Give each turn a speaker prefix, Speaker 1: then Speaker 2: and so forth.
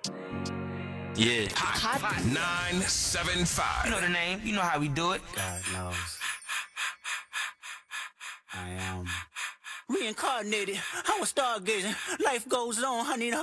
Speaker 1: Yeah.
Speaker 2: Hot
Speaker 3: 975.
Speaker 2: You know the name. You know how we do it.
Speaker 1: God knows. I am
Speaker 4: reincarnated. I was stargazing. Life goes on, honey.